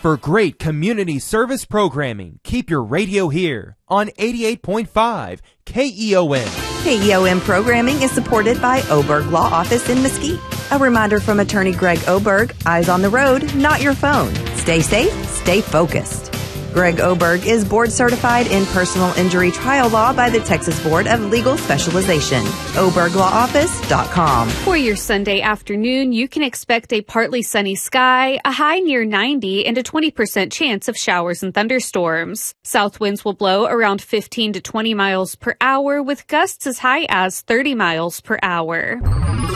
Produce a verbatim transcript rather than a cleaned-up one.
For great community service programming, keep your radio here on eighty-eight point five K E O M. K E O M programming is supported by Oberg Law Office in Mesquite. A reminder from attorney Greg Oberg, eyes on the road, not your phone. Stay safe, stay focused. Greg Oberg is board certified in personal injury trial law by the Texas Board of Legal Specialization. oberg law office dot com. For your Sunday afternoon, you can expect a partly sunny sky, a high near ninety, and a twenty percent chance of showers and thunderstorms. South winds will blow around fifteen to twenty miles per hour with gusts as high as thirty miles per hour.